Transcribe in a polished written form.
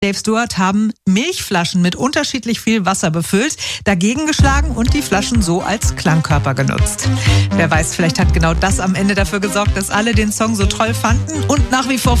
Dave Stewart haben Milchflaschen mit unterschiedlich viel Wasser befüllt, dagegen geschlagen und die Flaschen so als Klangkörper genutzt. Wer weiß, vielleicht hat genau das am Ende dafür gesorgt, dass alle den Song so toll fanden und nach wie vor